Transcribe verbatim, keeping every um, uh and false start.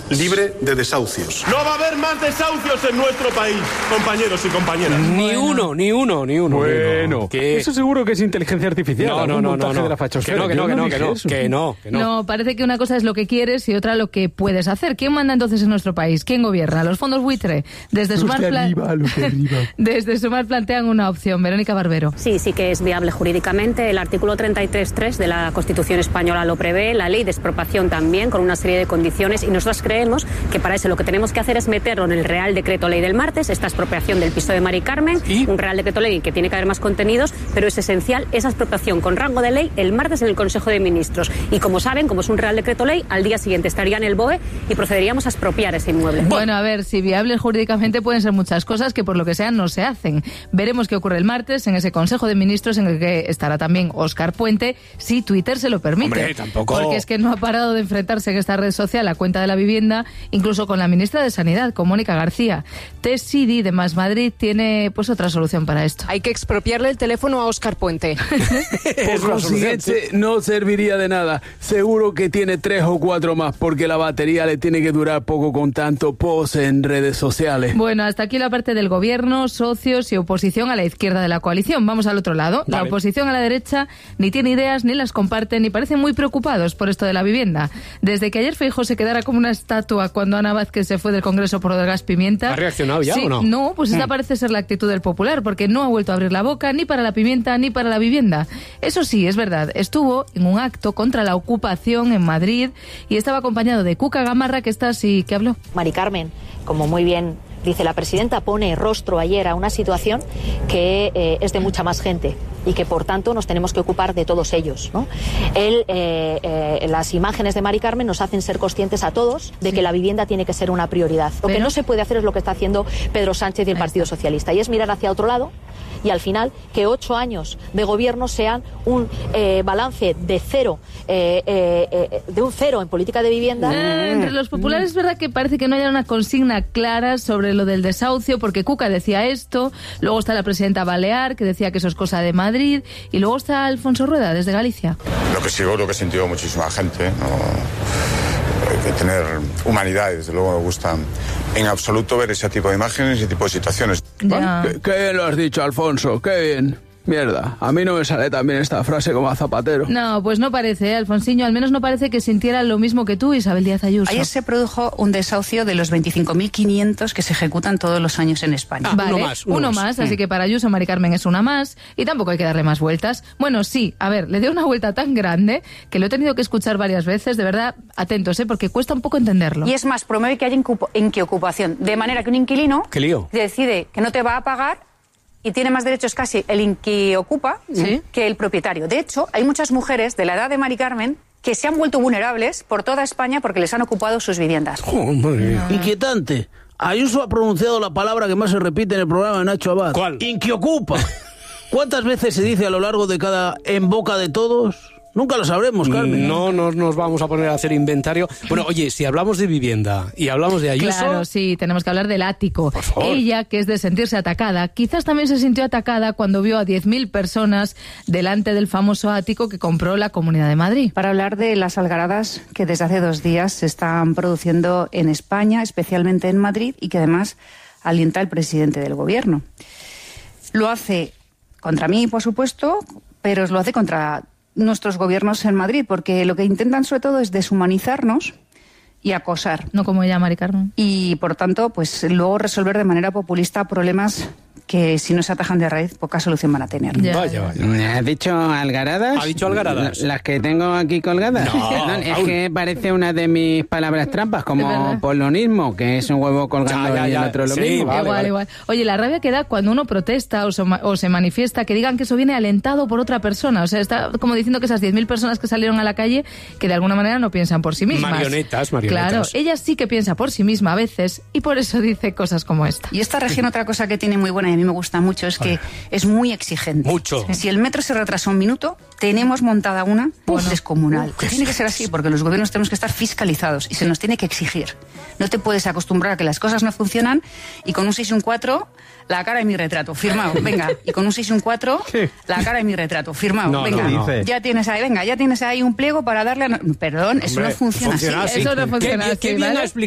libre de desahucios. No va a haber más desahucios en nuestro país, compañeros y compañeras. Ni Bueno. uno, ni uno, ni uno. Bueno, ni ¿Qué? eso seguro que es inteligencia artificial. No, no, algún no, montaje no, no. de la Que fachosfera. no, que no, Yo que no, dije que no, eso. que no, que no. No, parece que una cosa es lo que quieres y otra lo que puedes hacer. ¿Quién manda entonces en nuestro país? ¿Quién gobierna? ¿Los fondos buitre? Desde Los Sumar, de plan- arriba, los de arriba. Desde Sumar plantean una opción. Verónica Barbero. Sí, sí que es viable jurídicamente. El artículo treinta y tres punto tres de la Constitución española lo prevé, la ley de expropiación también, con una serie de condiciones, y nosotros creemos que para eso lo que tenemos que hacer es meterlo en el Real Decreto Ley del martes, esta expropiación del piso de Mari Carmen, ¿Y? un Real Decreto Ley que tiene que haber más contenidos, pero es esencial esa expropiación con rango de ley el martes en el Consejo de Ministros. Y como saben, como es un Real Decreto Ley, al día siguiente estaría en el B O E y procederíamos a expropiar ese inmueble. Bueno, a ver, si viables jurídicamente pueden ser muchas cosas que por lo que sea no se hacen. Veremos qué ocurre el martes en ese Consejo de Ministros en el que estará también Óscar Puente, si Twitter se lo permite. Hombre, tampoco. Porque es que no ha parado de enfrentarse en esta red social la cuenta de la vivienda, incluso con la ministra de Sanidad, con Mónica García. T-City de Más Madrid tiene pues otra solución para esto. Hay que expropiarle el teléfono a Óscar Puente. Por consiguiente, no serviría de nada. Seguro que tiene tres o cuatro más, porque la batería le tiene que durar poco con tanto post en redes sociales. Bueno, hasta aquí la parte del gobierno, socios y oposición a la izquierda de la coalición. Vamos al otro lado. La Vale. oposición a la derecha ni tiene ideas, ni las comparte, ni parecen muy preocupados por esto de la vivienda. Desde que ayer Feijóo se quedara como una estatua cuando Ana Vázquez se fue del Congreso por lo del gas pimienta. ¿Ha reaccionado ya Sí, o no? No, pues esta Mm. parece ser la actitud del Popular, porque no ha vuelto a abrir la boca ni para la pimienta ni para la vivienda. Eso sí, es verdad, estuvo en un acto contra la ocupación en Madrid y estaba acompañado de Cuca Gamarra, que está así, que habló. Mari Carmen, como muy bien dice la presidenta, pone rostro ayer a una situación que eh, es de mucha más gente y que por tanto nos tenemos que ocupar de todos ellos, ¿no? Él, eh, eh, las imágenes de Mari Carmen nos hacen ser conscientes a todos de que la vivienda tiene que ser una prioridad. Lo Pero- que no se puede hacer es lo que está haciendo Pedro Sánchez y el Ahí Partido está. Socialista, y es mirar hacia otro lado y al final que ocho años de gobierno sean un eh, balance de cero, eh, eh, eh, de un cero en política de vivienda. Eh, entre los populares es verdad que parece que no haya una consigna clara sobre lo del desahucio, porque Cuca decía esto, luego está la presidenta Balear, que decía que eso es cosa de Madrid, y luego está Alfonso Rueda, desde Galicia. Lo que seguro que sintió muchísima gente, ¿no? Hay que tener humanidad, y desde luego me gusta en absoluto ver ese tipo de imágenes y ese tipo de situaciones. Ya. Qué, qué bien lo has dicho, Alfonso, qué bien. Mierda, a mí no me sale tan bien esta frase como a Zapatero. No, pues no parece, ¿eh, Alfonsiño? Al menos no parece que sintiera lo mismo que tú, Isabel Díaz Ayuso. Ayer se produjo un desahucio de los veinticinco mil quinientos que se ejecutan todos los años en España. Ah, Vale, uno más, uno uno más. más, así Mm. que para Ayuso Mari Carmen es una más y tampoco hay que darle más vueltas. Bueno, sí, a ver, le dio una vuelta tan grande que lo he tenido que escuchar varias veces, de verdad, atentos, ¿eh? Porque cuesta un poco entenderlo. Y es más, promueve que haya incupo- inquiocupación, de manera que un inquilino Qué lío. decide que no te va a pagar y tiene más derechos casi el inquiocupa Sí. que el propietario. De hecho, hay muchas mujeres de la edad de Mari Carmen que se han vuelto vulnerables por toda España porque les han ocupado sus viviendas. Oh, madre mía. Inquietante. Ayuso ha pronunciado la palabra que más se repite en el programa de Nacho Abad. ¿Cuál? Inquiocupa. ¿Cuántas veces se dice a lo largo de cada en boca de todos? Nunca lo sabremos, Carmen. No nos, nos vamos a poner a hacer inventario. Bueno, oye, si hablamos de vivienda y hablamos de Ayuso... Claro, sí, tenemos que hablar del ático. Por favor. Ella, que es de sentirse atacada, quizás también se sintió atacada cuando vio a diez mil personas delante del famoso ático que compró la Comunidad de Madrid. Para hablar de las algaradas que desde hace dos días se están produciendo en España, especialmente en Madrid, y que además alienta el presidente del gobierno. Lo hace contra mí, por supuesto, pero lo hace contra nuestros gobiernos en Madrid, porque lo que intentan sobre todo es deshumanizarnos y acosar. No como ella, Mari Carmen. Y, por tanto, pues luego resolver de manera populista problemas que, si no se atajan de raíz, poca solución van a tener. Ya, Vaya, vaya. ¿Has dicho algaradas? ¿Ha dicho algaradas? Las que tengo aquí colgadas. No, Perdón, es aún. que parece una de mis palabras trampas, Es como verdad. polonismo, que es un huevo colgando Ya, ya, y el ya. otro lo Sí, mismo. vale, igual, vale. igual. Oye, la rabia que da cuando uno protesta o se, ma- o se manifiesta, que digan que eso viene alentado por otra persona. O sea, está como diciendo que esas diez mil personas que salieron a la calle, que de alguna manera no piensan por sí mismas. Marionetas, marionetas. Claro, ella sí que piensa por sí misma a veces y por eso dice cosas como esta. Y esta región, otra cosa que tiene muy buena y a mí me gusta mucho, es que es muy exigente. Mucho. Si el metro se retrasa un minuto, tenemos montada una Bueno. descomunal. Uf, qué Tiene que ser así, porque los gobiernos tenemos que estar fiscalizados y se nos tiene que exigir. No te puedes acostumbrar a que las cosas no funcionan y con un seis y un cuatro, la cara de mi retrato, firmado, venga. Y con un seis y un cuatro, la cara de mi retrato, firmado, No, venga. no, no. Ya tienes ahí, venga, ya tienes ahí un pliego para darle a... no- Perdón, eso Hombre, no funciona, funciona así. así. Eso no funciona Qué, así, qué bien ¿vale? ha explicado